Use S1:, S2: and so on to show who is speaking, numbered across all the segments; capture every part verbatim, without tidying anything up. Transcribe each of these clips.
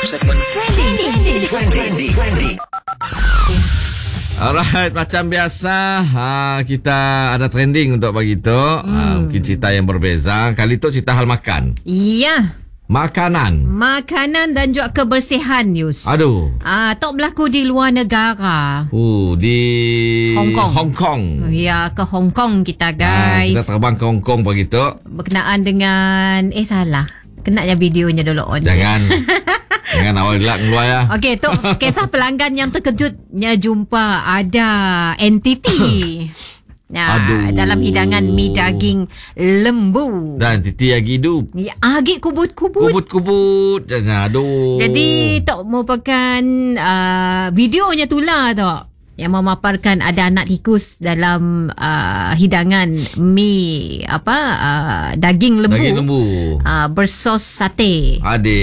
S1: Segmen Trending. Trending. Trending.
S2: Alright, macam biasa ha, kita ada trending untuk pagi tu. hmm. ha, Mungkin cerita yang berbeza. Kali tu cerita hal makan.
S3: Ya,
S2: Makanan
S3: makanan dan juga kebersihan, Yus.
S2: Aduh
S3: Ah, tok berlaku di luar negara.
S2: uh, Di
S3: Hong Kong.
S2: Hong Kong.
S3: Ya, ke Hong Kong kita,
S2: ha,
S3: guys.
S2: Kita terbang ke Hong Kong pagi tu.
S3: Berkenaan dengan Eh salah, kena je videonya dulu on.
S2: Jangan Jangan awal gelap keluar ya.
S3: Okey, tu kisah pelanggan yang terkejutnya jumpa ada entiti. Nah,
S2: Aduh.
S3: dalam hidangan mi daging lembu.
S2: Dan titi lagi hidup.
S3: Ya, agik kubut-kubut.
S2: Kubut-kubut. Jangan aduh.
S3: Jadi tok merupakan uh, videonya tu lah tok, yang memaparkan ada anak tikus dalam uh, hidangan mi apa uh, daging lembu.
S2: Daging lembu.
S3: Uh, bersos sate.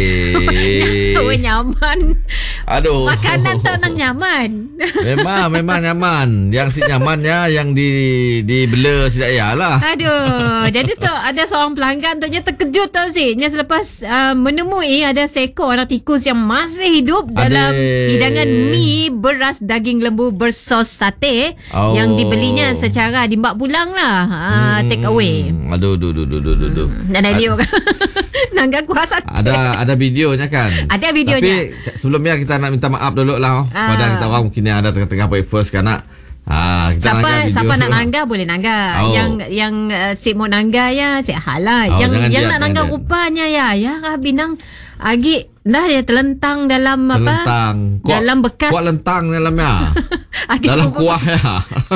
S2: Adik.
S3: Oh, nyaman.
S2: Aduh.
S3: Makanan tak nang nyaman.
S2: Memang Memang nyaman. Yang si nyaman ya, yang di di bela si daya lah.
S3: Aduh. Jadi tu ada seorang pelanggan tu dia terkejut tau si. Dia selepas uh, menemui ada seekor anak tikus yang masih hidup dalam
S2: Adik.
S3: hidangan mi beras daging lembu bersos sate
S2: Oh.
S3: yang dibelinya secara dimbak pulang lah. Uh,
S2: Hmm.
S3: take away.
S2: Aduh, duh, duh, duh, duh, duh, duh.
S3: Dan ada video kan. Nangga kuah sate.
S2: Ada ada videonya kan?
S3: Ada videonya.
S2: Tapi sebelumnya kita nak minta maaf dulu lah.
S3: Ah.
S2: Pada kita orang mungkin yang ada tengah-tengah breakfast kan nak. Ha, kita
S3: Siapa
S2: nangga video
S3: siapa nak
S2: dulu.
S3: nangga boleh nangga.
S2: Oh.
S3: Yang yang uh, sip mau nangga ya, sip halal.
S2: Oh,
S3: yang
S2: jangan
S3: yang
S2: diat,
S3: nak nangga
S2: jangan diat.
S3: rupanya ya, ya kah binang agi dah ya terlentang dalam apa?
S2: Terlentang. Kuat,
S3: Dalam bekas.
S2: Kuat lentang dalamnya.
S3: Agi
S2: Dalam
S3: kubur-
S2: kuah ya.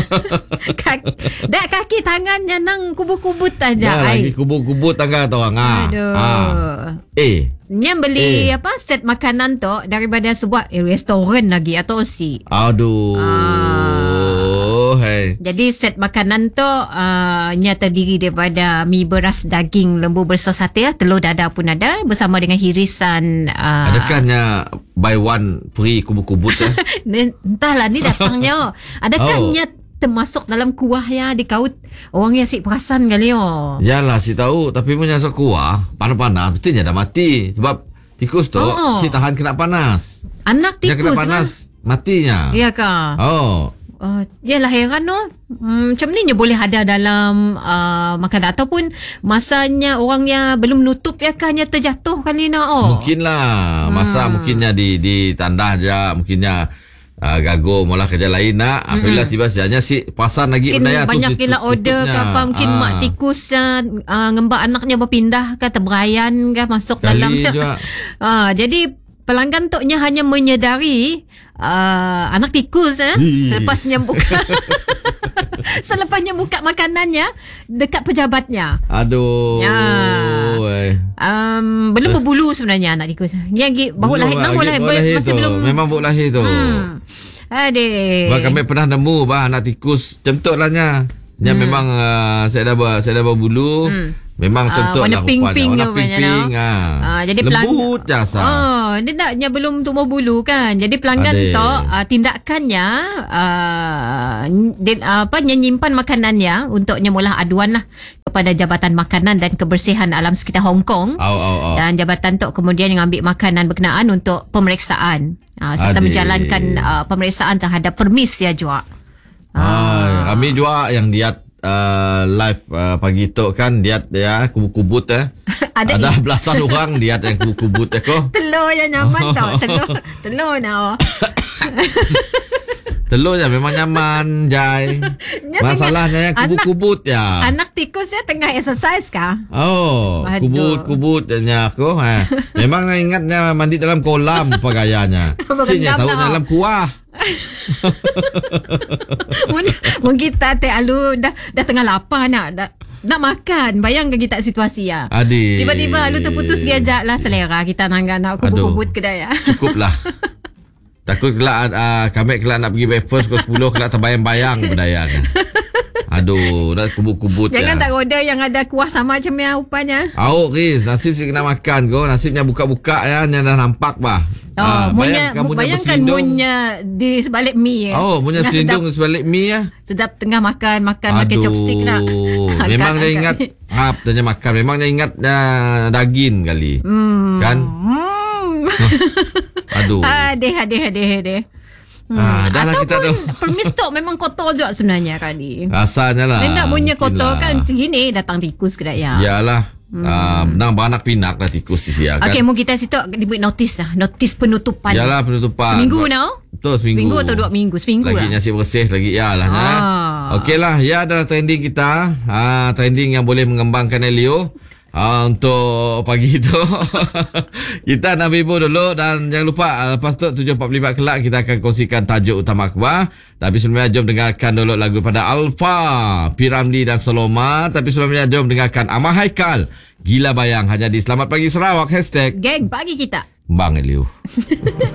S3: kaki, dak kaki tangannya nang kubur-kubur aja.
S2: Dah lagi
S3: ai.
S2: kubur-kubur tangga tu orang. Ha.
S3: Aduh.
S2: Ha. Eh.
S3: Yang beli
S2: Eh.
S3: apa set makanan tu daripada sebuah eh, restoran lagi atau si.
S2: Aduh.
S3: Ah.
S2: Hey.
S3: Jadi set makanan tu uh, nya terdiri daripada mi beras daging lembu bersos sate, telur dadar pun ada bersama dengan hirisan uh,
S2: Adakahnya buy one free kubur-kubur tu?
S3: ni- entahlah ni datangnya. Adakah
S2: Oh.
S3: nya termasuk dalam kuah ya dikaut orang yang si perasan kali oh.
S2: Yalah si tahu, tapi punya sok kuah panas-panas mestinya dah mati sebab tikus tu
S3: Oh.
S2: si tahan kena panas.
S3: Anak
S2: Dia kena
S3: tikus
S2: panas matinya.
S3: Ya kah?
S2: Oh.
S3: Uh, yalah heran no. Hmm, macam ni je boleh ada dalam uh, makanan ataupun masanya orang yang belum nutup ya kan terjatuh kali na oh.
S2: Mungkinlah masa
S3: Hmm.
S2: mungkinnya di di tandah aja, mungkinnya uh, gago mula kerja lain nak. Apabila tiba sianya si pasan lagi
S3: Mungkin
S2: benda tu
S3: banyak
S2: si
S3: kila
S2: tut-
S3: order ke
S2: tutupnya.
S3: apa. Mungkin
S2: Ah.
S3: mak tikus uh, uh, ngembak anaknya berpindah ke terberayan ke masuk
S2: Kali
S3: dalam.
S2: juga.
S3: uh, jadi pelanggan toknya hanya menyedari uh, anak tikus eh,
S2: Hi.
S3: selepasnya buka selepasnya buka makanannya dekat pejabatnya.
S2: Aduh.
S3: Ya.
S2: Eh.
S3: Um, belum berbulu sebenarnya anak tikus. Yang baru
S2: Belum
S3: lahir,
S2: lah,
S3: baru
S2: lagi
S3: lahir,
S2: baru lahir
S3: masih
S2: tu.
S3: belum.
S2: Memang baru lahir tu.
S3: Hmm. Adik.
S2: Bah, kami pernah nemu bah anak tikus contoh lah nya. Yang
S3: Hmm.
S2: memang uh, saya dah ber, saya dah berbulu.
S3: Hmm.
S2: Memang
S3: Ah,
S2: contoh
S3: warna
S2: lah
S3: pink-pink
S2: rupanya. Warna
S3: rupanya,
S2: pink-pink
S3: no?
S2: ah.
S3: Ah, jadi pelang-
S2: lembut jasa.
S3: Oh, dia taknya belum tumbuh bulu kan. Jadi pelanggan
S2: Adik.
S3: tu uh, tindakannya uh, dia, uh, apa nyimpan makanannya untuknya mula aduan lah kepada Jabatan Makanan dan Kebersihan Alam Sekitar Hong Kong.
S2: Au au au.
S3: Dan jabatan tu kemudian mengambil makanan berkenaan untuk pemeriksaan. Uh, serta
S2: Adik.
S3: menjalankan uh, pemeriksaan terhadap permis ya juga.
S2: Ah, kami juga yang diat uh, live uh, pagi tu kan diat ya kubut-kubut eh.
S3: Ada
S2: Ada belasan orang diat yang kubut-kubut eh ko.
S3: telur yang nyaman tau. Telur, telur nak.
S2: Telurnya memang nyaman, Jai.
S3: Dia
S2: Masalahnya yang
S3: tengah-
S2: kubut-kubut ya.
S3: Anak tikus dia tengah exercise kah?
S2: Oh,
S3: Aduh.
S2: kubut-kubut nya aku. Ha. Memang nak ingatnya mandi dalam kolam apa gayanya. Sinya
S3: Berendam
S2: tahu
S3: tau.
S2: dalam kuah.
S3: Mun, mun kita teh alu dah dah tengah lapar nak dah, nak makan. Bayangkan kita situasi ya.
S2: Adik.
S3: Tiba-tiba alu terputus diajak lah selera kita nangga nak kubut-kubut kedai ya.
S2: Cukuplah. Takut kelak uh, kami kelak nak pergi breakfast pukul sepuluh kelak terbayang-bayang berdaya kan. Aduh, nak kubut-kubut
S3: Jangan
S2: ya.
S3: tak order yang ada kuah sama macam yang rupanya.
S2: Awak Riz, nasib si kena makan kau. Nasibnya buka-buka ya, yang dah nampak bah.
S3: Oh,
S2: Ah,
S3: munya,
S2: bayangkan munya
S3: bayangkan
S2: berselindung.
S3: munya di sebalik mi ya.
S2: Oh, munya
S3: Tengah
S2: selindung
S3: sedap,
S2: sebalik mi ya.
S3: sedap tengah makan, makan pakai chopstick nak.
S2: Memang dia
S3: Angkat,
S2: ingat
S3: angkat.
S2: hap tanya makan. Memang dia ingat uh, daging kali.
S3: Hmm.
S2: Kan?
S3: Hmm.
S2: Aduh.
S3: Adeh, adeh, adeh, adeh. Hmm.
S2: Ah, dah lah kita tu.
S3: Ataupun permis tok memang kotor juga sebenarnya kali.
S2: Rasanya lah.
S3: Dia nak punya kotor
S2: Yelah.
S3: kan gini datang tikus ke tak ya.
S2: Yalah. Hmm. Uh, nang beranak pinak lah tikus di siang kan.
S3: Okey, mau kita situ dibuat notis lah. Notis penutupan.
S2: Yalah penutupan.
S3: Seminggu
S2: Buat-
S3: now.
S2: Betul seminggu.
S3: Seminggu atau dua minggu? Seminggu
S2: Lagi
S3: lah.
S2: nyasi bersih lagi ya lah.
S3: Ah.
S2: Okey lah. Ya adalah trending kita. Ah, trending yang boleh mengembangkan Elio. Ah, untuk pagi itu kita nak bibu dulu dan jangan lupa ah, lepas tu tujuh empat puluh lima kelak kita akan kongsikan tajuk utama akhbar. Tapi sebelumnya jom dengarkan dulu lagu pada Alfa, P. Ramlee dan Saloma. Tapi sebelumnya jom dengarkan Amar Haikal, Gila Bayang, hanya di Selamat Pagi Sarawak. Hashtag
S3: Geng pagi kita.
S2: Bang Elio.